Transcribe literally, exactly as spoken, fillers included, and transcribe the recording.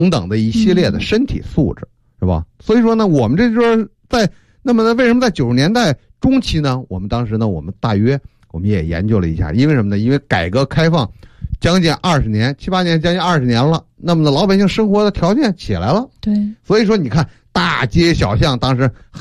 等等的一系列的身体素质，是吧？所以说呢，我们这就是在那么呢，为什么在九十年代中期呢？我们当时呢，我们大约我们也研究了一下，因为什么呢？因为改革开放将近二十年，七八年，将近二十年了，那么呢，老百姓生活的条件起来了， 对， 所以说你看大街小巷当时